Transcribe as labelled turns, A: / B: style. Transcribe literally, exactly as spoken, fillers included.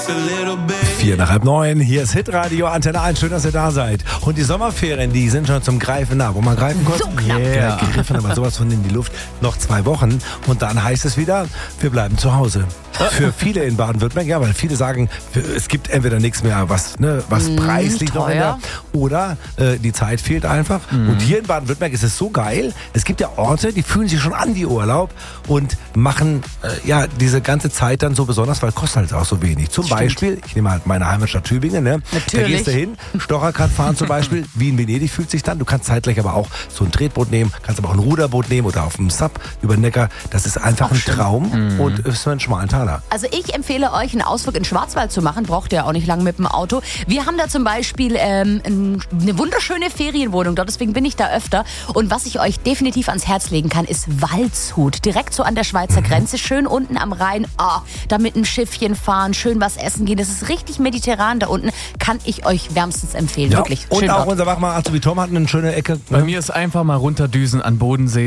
A: Vier nach halb neun, hier ist Hitradio Antenne eins, schön, dass ihr da seid. Und die Sommerferien, die sind schon zum Greifen nah. Wo man greifen konnte,
B: So knapp.
A: yeah. gegriffen, aber sowas von in die Luft. Noch zwei Wochen und dann heißt es wieder, wir bleiben zu Hause. Für viele in Baden-Württemberg, ja, weil viele sagen, es gibt entweder nichts mehr, was, ne, was
B: Mm,
A: preislich noch in der,
B: teuer.
A: oder äh, die Zeit fehlt einfach. Und hier in Baden-Württemberg ist es so geil, es gibt ja Orte, die fühlen sich schon an wie Urlaub und machen äh, ja diese ganze Zeit dann so besonders, weil kostet halt auch so wenig. Zum Beispiel, ich nehme halt meine Heimatstadt Tübingen, ne? Da
B: Natürlich.
A: gehst du hin, Stocherkart fahren zum Beispiel, wie in Venedig fühlt sich dann. Du kannst zeitgleich aber auch so ein Tretboot nehmen, kannst aber auch ein Ruderboot nehmen oder auf dem Sub über den Neckar. Das ist einfach ein Traum und ist für einen schmalen Taler.
B: Also ich empfehle euch, einen Ausflug in Schwarzwald zu machen. Braucht ihr ja auch nicht lange mit dem Auto. Wir haben da zum Beispiel ähm, ein- eine wunderschöne Ferienwohnung dort, deswegen bin ich da öfter. Und was ich euch definitiv ans Herz legen kann, ist Waldshut. Direkt so an der Schweizer Grenze, schön unten am Rhein. Ah, da mit einem Schiffchen fahren, schön was essen gehen. Das ist richtig mediterran da unten. Kann ich euch wärmstens empfehlen. Wirklich.
A: Und
B: Schön
A: auch
B: dort.
A: unser Wachmann Azubi Tom hat eine schöne Ecke.
C: Bei mir ist einfach mal runterdüsen an Bodensee.